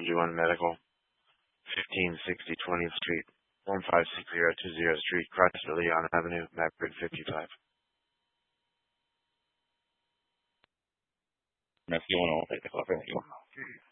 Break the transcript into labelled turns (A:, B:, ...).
A: 1 Medical, 1560 20th Street, 156020 Street, Chrysler Leon Avenue, Mapfre 55.
B: Merci, on take the call. Thank you.